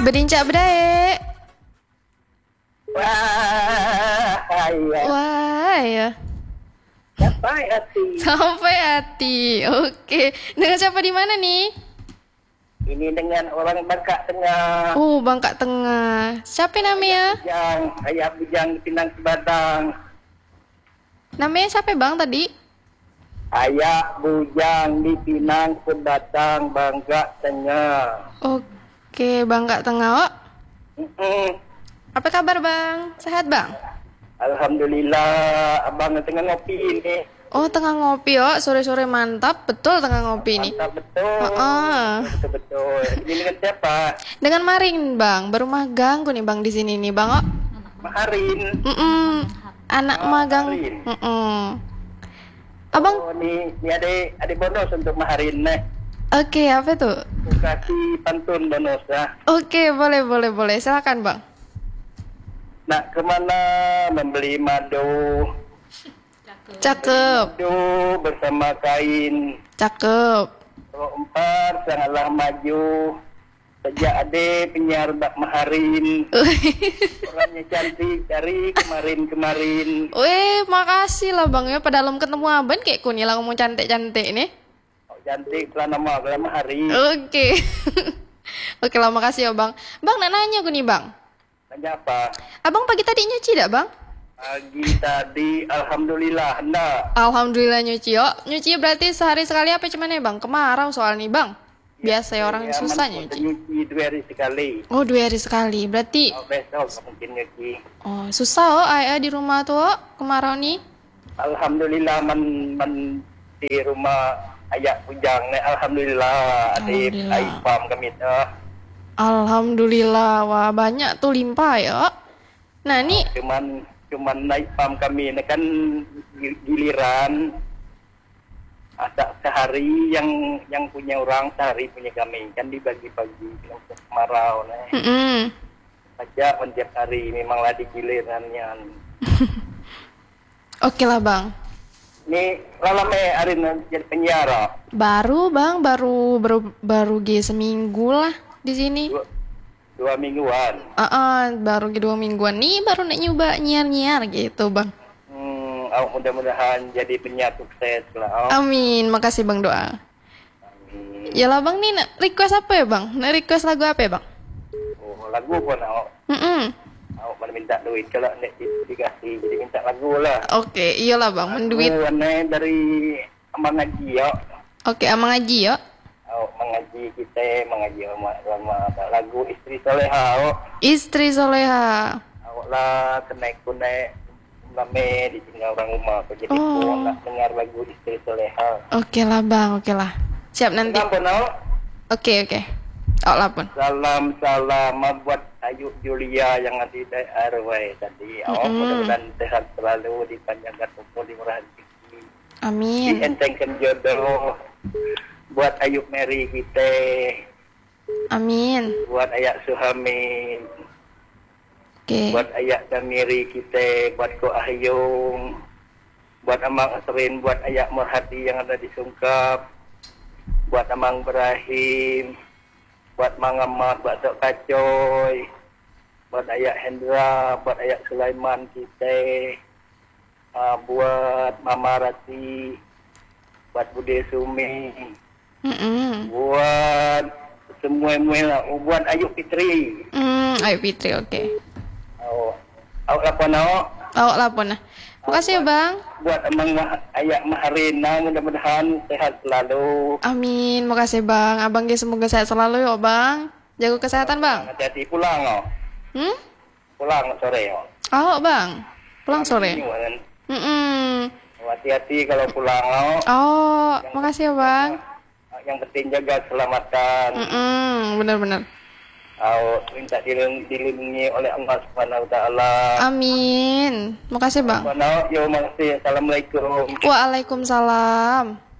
Berincak bedae. Wah, iya. Wah, ya. Sampai hati. Sampai hati. Oke. Dengan siapa di mana nih? Ini dengan orang Bangka Tengah. Oh, Bangka Tengah. Siapa namanya? Ayah Bujang Pinang Sebatang. Namanya siapa bang tadi? Ayah Bujang di Pinang Sebatang, Bangka Tengah. Oke, Bangka Tengah. Oh. Mm-mm. Apa kabar bang? Sehat bang? Alhamdulillah, abang tengah ngopi ini. Oh, tengah ngopi oh. Sore-sore mantap. Betul tengah ngopi nih. Mantap betul. Betul. Ini dengan siapa? Dengan Marin bang. Baru magang nih bang di sini nih bang. Oh. Maharin. Anak magang. Maharin. Abang. Oh, ini ada bonus untuk Maharin nih. Oke, apa tuh? Aku kasih pantun bonus ya. Oke, boleh. Silakan bang. Nak kemana membeli madu? Cakep. Madu bersama kain. Cakep. Kalau empat sangatlah maju. Sejak ade penyiar Bak Maharin. Orangnya cantik dari kemarin. Wih, makasih lah bang ya. Padahal ketemu abang kayak kunila ngomong cantik-cantik nih. Oh, cantik pelan nama Maharin. Oke. Oke lah, makasih ya bang. Bang, nak nanya aku nih bang. Tanya apa? Abang pagi tadi nyuci dak bang? Pagi tadi alhamdulillah enggak. Alhamdulillah nyuci yo. Nyuci berarti sehari sekali apa cuman ya bang? Kemarau soal nih bang. Biasa ya orang susah nyuci. Nyuci 2 hari sekali. Oh, 2 hari sekali. Berarti Besok mungkin nyuci. oh, susah oh ayah di rumah tuh oh, kemarau nih. Alhamdulillah men di rumah ayah Bujang nih alhamdulillah ada aipam kami tuh. Alhamdulillah, wah banyak tuh limpah ya. Nah ini cuman naik pam kami ini kan giliran ada sehari yang punya orang sehari punya kami kan dibagi-bagi untuk kemarau nih. Aja setiap hari memanglah di gilirannya. Oke lah bang. Ini lama hari jadi penjara. Baru bang, baru seminggu lah di sini. 2 mingguan. Baru 2 mingguan nih, baru nak nyoba nyiar gitu bang. Mudah-mudahan jadi penyiar sukses lah. Amin, makasih bang doa. Amin. Ya lah bang nih, nak request apa ya bang? Nak request lagu apa ya bang? Oh, lagu pun Aku mana minta duit kalau nak dikasih jadi minta lagu lah. Oke, iyalah bang, menduit. Lagu dari Amang Haji ya. Oke, Amang Haji ya. Mengaji kita mengaji sama lagu Istri Soleha. Istri Soleha. Lah kenaik lame di sini orang rumah aku jadi pun nak dengar lagu Istri Soleha. Oke lah bang, oke lah. Siap nanti. Oke. Oh lah pun. Salam buat Ayu Julia yang ada di RW tadi. Mudah-mudahan sehat selalu, dipanjangkan umur, dimurahkan rezeki. Amin. Dientengkan jodoh. Buat Ayub Mary kita. Amin. Buat Ayak Suhamin. Oke. Buat Ayak Damiri kita. Buat Ko Ahyung. Buat Amang Asrin. Buat Ayak Murhati yang ada di Sungkap. Buat Amang Ibrahim. Buat Mang Ahmad. Buat Tok Kacoy. Buat Ayak Hendra. Buat Ayak Sulaiman kita. Buat Mama Rati. Buat Bude Sumi. Buat semua lah. Buat Ayu Fitri. Ayu Fitri, oke. Awak lapon awak. Awak lapon nah. Makasih ya bang. Buat emang Ayak Maharina mudah-mudahan sehat selalu. Amin, makasih bang. Abang semoga sehat selalu ya bang. Jaga kesehatan bang. Hati-hati pulang oh. Pulang sore oh. Bang. Pulang sore. Hati-hati kalau pulang oh. Makasih ya bang. Yang penting jaga keselamatan. Benar-benar. Minta dilindungi oleh Allah Subhanahu wa taala. Amin. Makasih bang. Makasih. Assalamualaikum. Waalaikumsalam.